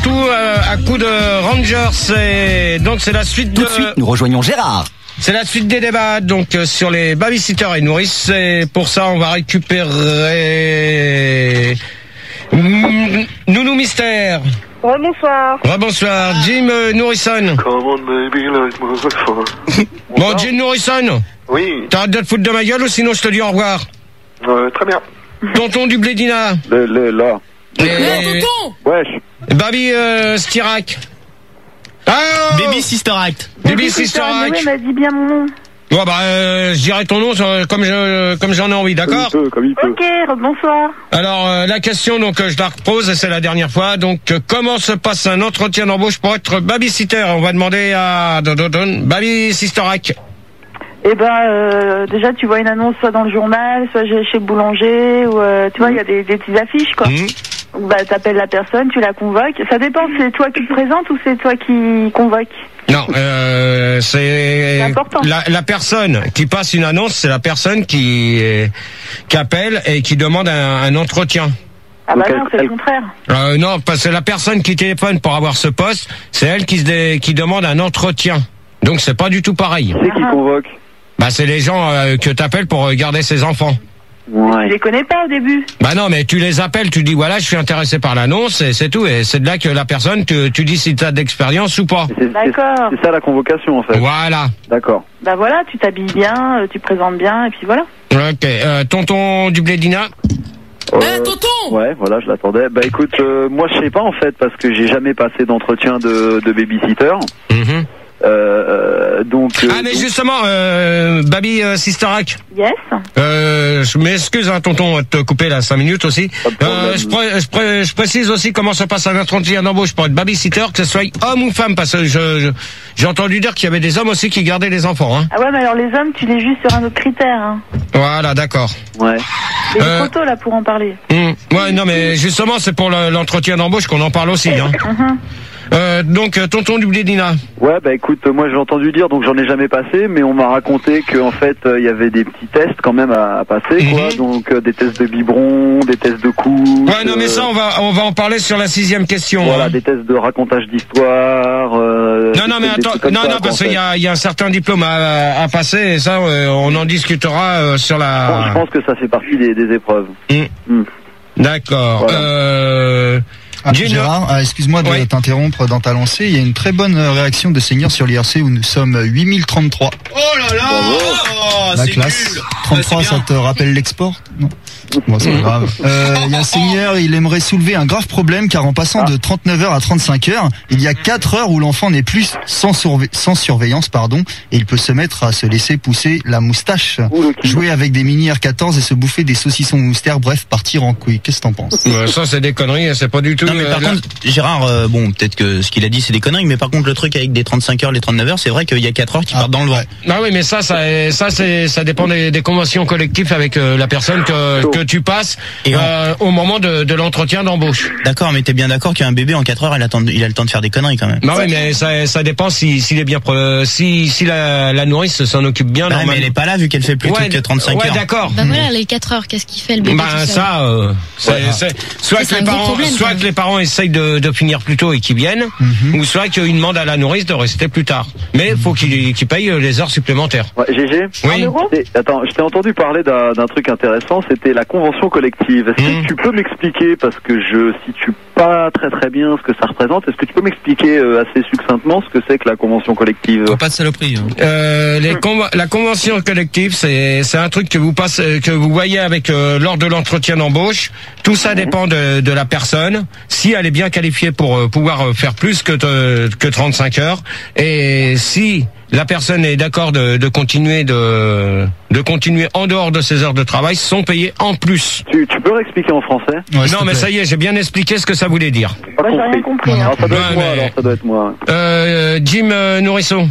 à coup de Rangers. Et donc c'est la suite Tout de suite, nous rejoignons Gérard. C'est la suite des débats donc sur les babysitters et nourrices. Et pour ça, on va récupérer Nounou Mystère. Bonsoir. Bonsoir, Jim Nourrisson. Come on baby, like my phone. Bon, Jim Nourrisson. Oui. T'arrêtes de te foutre de ma gueule ou sinon je te dis au revoir. Très bien. Tonton du Blédina. Là. Tonton. Wesh. Baby Stirac. Ah, Baby Sister Act. Baby Sister Act. Oui, m'a dit bien mon nom. Bon bah je dirai ton nom comme j'en ai envie, d'accord? Comme il peut. Ok, bonsoir. Alors la question donc je la repose, c'est la dernière fois. Donc comment se passe un entretien d'embauche pour être babysitter? On va demander à Baby Sister Act. Eh ben, déjà, tu vois une annonce soit dans le journal, soit chez le boulanger, ou tu vois, il y a des petites affiches, quoi. Donc, bah, t'appelles la personne, tu la convoques. Ça dépend, c'est toi qui te présentes ou c'est toi qui convoques? Non, c'est important. La personne qui passe une annonce, c'est la personne qui appelle et qui demande un entretien. Ah bah non, c'est le contraire. Non, parce que la personne qui téléphone pour avoir ce poste, c'est elle qui demande un entretien. Donc c'est pas du tout pareil. C'est qui convoque? Bah c'est les gens que t'appelles pour garder ses enfants. Ouais. Tu les connais pas au début? Bah non, mais tu les appelles, tu dis voilà, je suis intéressé par l'annonce et c'est tout. Et c'est de là que la personne, tu dis si t'as d'expérience ou pas. D'accord. C'est ça la convocation en fait. Voilà. D'accord. Bah voilà, tu t'habilles bien, tu présentes bien et puis voilà. Ok. Tonton du Blédina. Tonton. Ouais, voilà, je l'attendais. Bah écoute, moi je sais pas en fait parce que j'ai jamais passé d'entretien de babysitter. Donc. Mais justement, Baby Sister Act. Yes. Je m'excuse, hein, tonton, de te couper là 5 minutes aussi. Je précise aussi comment se passe un entretien d'embauche pour être babysitter, que ce soit homme ou femme, parce que j'ai entendu dire qu'il y avait des hommes aussi qui gardaient les enfants. Hein. Ah ouais, mais alors les hommes, tu les juges sur un autre critère. Hein. Voilà, d'accord. Ouais. Mais il est trop tôt là pour en parler. Ouais, non, mais justement, c'est pour l'entretien d'embauche qu'on en parle aussi. Hein. Donc, tonton du Blédina. Ouais, bah écoute, moi j'ai entendu dire, donc j'en ai jamais passé, mais on m'a raconté qu'en fait il y avait des petits tests quand même à passer, quoi. Donc des tests de biberon, des tests de couches. Ouais, non, mais ça on va en parler sur la 6e question. Voilà, hein. des tests de racontage d'histoire. Non, mais attends, non, parce qu'il y a un certain diplôme à passer, et ça on en discutera sur la. Je pense que ça fait partie des épreuves. D'accord. Voilà. Gérard, excuse-moi de t'interrompre dans ta lancée. Il y a une très bonne réaction de seniors sur l'IRC où nous sommes 8033. Oh là là. La c'est classe. nul. 33, ça te rappelle l'export? Non. Bon, c'est pas grave. Il y a un seigneur, il aimerait soulever un grave problème car en passant de 39 heures à 35 heures, il y a 4 heures où l'enfant n'est plus sans surveillance, et il peut se mettre à se laisser pousser la moustache, jouer avec des mini R14 et se bouffer des saucissons moustaires, bref, partir en couille. Qu'est-ce que t'en penses? Ça c'est des conneries, c'est pas du tout. Non, mais par contre, Gérard, bon, peut-être que ce qu'il a dit c'est des conneries, mais par contre le truc avec des 35 heures, les 39 heures, c'est vrai qu'il y a 4 heures qui partent dans le vent. Ah oui, mais ça dépend des conventions collectives avec la personne que tu passes au moment de l'entretien d'embauche. D'accord, mais t'es bien d'accord qu'un bébé en 4 heures, il a le temps de faire des conneries quand même. Non, oui, mais ça dépend s'il est bien si la nourrice s'en occupe bien. Bah, mais elle est pas là vu qu'elle fait plus que 35 heures. Ouais, d'accord. Bah voilà, les 4 heures, qu'est-ce qu'il fait le bébé? Bah ça, soit que les parents essayent de finir plus tôt et qu'ils viennent, ou soit qu'ils demandent à la nourrice de rester plus tard. Mais faut qu'ils payent les heures supplémentaires. Ouais, GG. Oui. Attends, je t'ai entendu parler d'un truc intéressant, c'était la convention collective. Est-ce que tu peux m'expliquer, parce que je situe pas très bien ce que ça représente, est-ce que tu peux m'expliquer assez succinctement ce que c'est que la convention collective? Pas de saloperie. La convention collective, c'est un truc que vous voyez avec lors de l'entretien d'embauche. Tout ça dépend de la personne, si elle est bien qualifiée pour pouvoir faire plus que 35 heures, et si la personne est d'accord de continuer en dehors de ses heures de travail, sont payés en plus. Tu peux réexpliquer en français? Non, mais ça y est, j'ai bien expliqué ce que ça voulait dire. J'ai rien compris. Alors, ça doit être moi. Jim Nourrisson.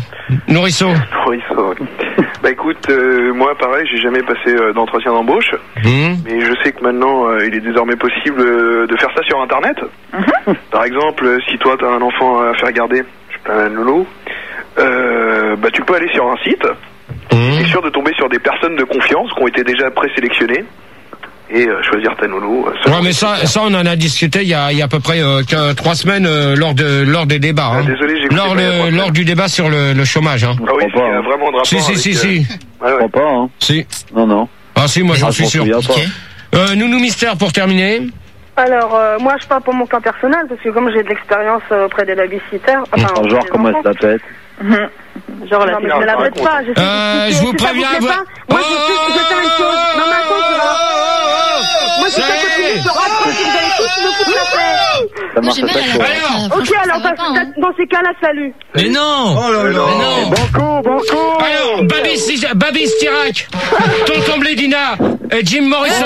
Bah écoute, moi pareil, j'ai jamais passé d'entretien d'embauche, mais je sais que maintenant il est désormais possible de faire ça sur internet. Par exemple, si toi t'as un enfant à faire garder, je sais pas, un loulou, bah tu peux aller sur un site, t'es sûr de tomber sur des personnes de confiance qui ont été déjà présélectionnées. et choisir ta nounou. Ouais, mais ça on en a discuté il y a à peu près 3 semaines lors des débats. Hein. Désolé, j'ai lors du débat sur le chômage. Hein. Ah oui, il y a vraiment de rapport. Si. Ouais, Je crois pas, hein. Si. Non. Ah si, moi j'en suis sûr. Nounou Mystère pour terminer. Alors, moi je parle pour mon cas personnel, parce que comme j'ai de l'expérience auprès des babysitters... Genre, comment elle s'appelle? Genre, non, mais je ne la bête pas. Je vous préviens... Moi, je vais faire une chose. Non, mais attends, moi, je vais continuer de rentrer, vous allez tous me foutre la paix. Ça marche pas. Ok, alors, dans ces cas-là, salut. Mais non! Oh là là! Mais non! Banco! Alors, Babis Tirac, Tonton Blédina, Jim Morrison.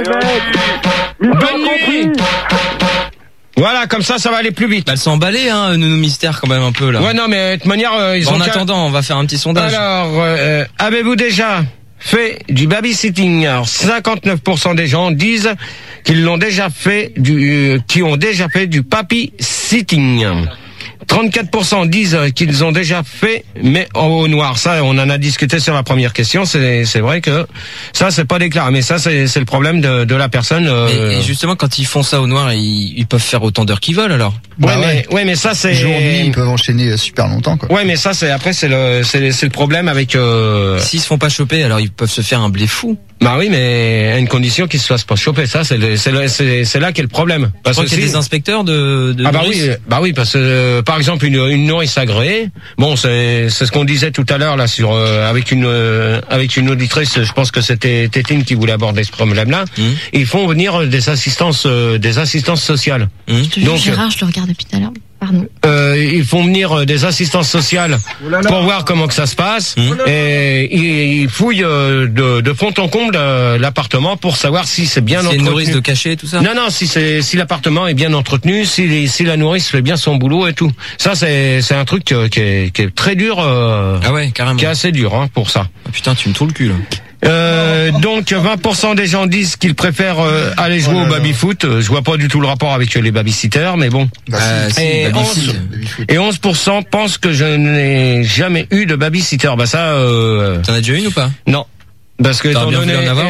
Bonne nuit! Voilà, comme ça va aller plus vite. Bah, elles sont emballées, hein, Nounou Mystère, quand même, un peu, là. Ouais, non, mais de toute manière, En attendant, on va faire un petit sondage. Alors, avez-vous déjà fait du babysitting? Alors, 59% des gens disent qu'ils l'ont déjà fait qui ont déjà fait du papy-sitting. 34% disent qu'ils ont déjà fait, mais au noir. Ça, on en a discuté sur la première question. C'est vrai que ça, c'est pas déclaré. Mais ça, c'est le problème de la personne. Et justement, quand ils font ça au noir, ils peuvent faire autant d'heures qu'ils veulent, alors. Ouais, mais ça, c'est... Jour nuit, ils peuvent enchaîner super longtemps, quoi. Ouais, mais ça, c'est le problème avec... S'ils se font pas choper, alors ils peuvent se faire un blé fou. Bah oui, mais à une condition qu'ils se fassent pas choper. Ça, c'est là qu'est le problème. Parce que qu'il y a des inspecteurs de bah oui, parce que par exemple une nourrice agréée. Bon, c'est ce qu'on disait tout à l'heure là sur avec une auditrice. Je pense que c'était Tétine qui voulait aborder ce problème-là. Ils font venir des assistances sociales. Donc Gérard, je le regarde depuis tout à l'heure. Pardon. Ils font venir des assistances sociales pour voir comment que ça se passe et ils fouillent de fond en comble l'appartement pour savoir si c'est bien entretenu. C'est une nourrice de cachet, tout ça. Non, si l'appartement est bien entretenu, si la nourrice fait bien son boulot et tout. Ça c'est un truc qui est très dur. Ah ouais, carrément. Qui est assez dur pour ça. Ah putain, tu me trouves le cul là. Donc 20% des gens disent qu'ils préfèrent aller jouer au baby-foot. Je vois pas du tout le rapport avec les babysitters, mais bon. Et 11% pensent que je n'ai jamais eu de baby-sitter. Bah ça. T'en as déjà une ou pas? Non. Parce que t'aurais bien voulu en avoir.